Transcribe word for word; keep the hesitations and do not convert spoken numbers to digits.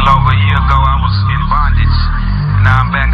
little over a year ago, I was in bondage. Now I'm back